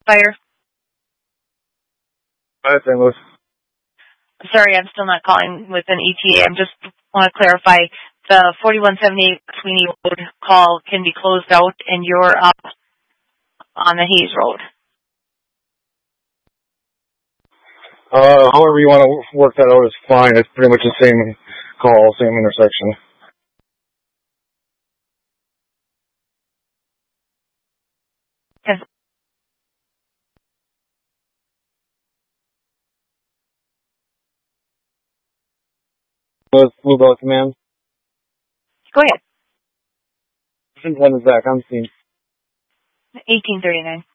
Fire. Hi, St. Louis. Sorry, I'm still not calling with an ETA. I just want to clarify the 4178 Sweeney Road call can be closed out and you're up on the Hayes Road. However you want to work that out is fine. It's pretty much the same call, same intersection. Blue Bell Command. Go ahead. Since when is that? I'm seeing. 1839.